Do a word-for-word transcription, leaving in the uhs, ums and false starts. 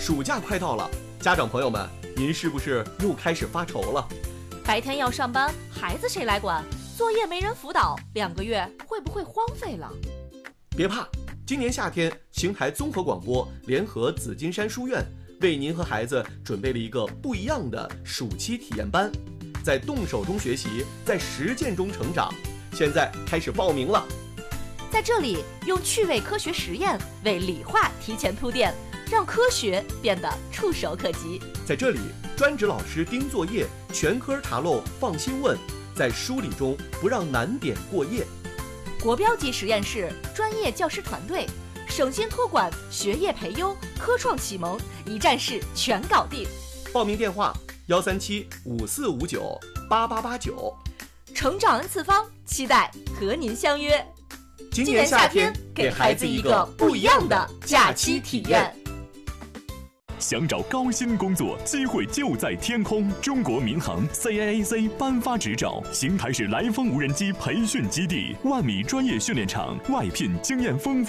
暑假快到了，家长朋友们，您是不是又开始发愁了？ 白天要上班，孩子谁来管？作业没人辅导，两个月会不会荒废了？ 别怕，今年夏天，邢台综合广播联合紫金山书院，为您和孩子准备了一个不一样的暑期体验班，在动手中学习，在实践中成长。现在开始报名了。 在这里，用趣味科学实验为理化提前铺垫，让科学变得触手可及。 在这里，专职老师盯作业，全科查漏放心问，在梳理中不让难点过夜。 国标级实验室，专业教师团队，省心托管，学业培优，科创启蒙，一站式全搞定。 报名电话：幺三七五四五九八八八九。 成长 N 次方，期待和您相约。 今年夏天，给孩子一个不一样的假期体验。 想找高薪工作，机会就在天空。中国民航 C A A C 颁发执照，邢台市来风无人机培训基地，万米专业训练场，外聘经验丰富。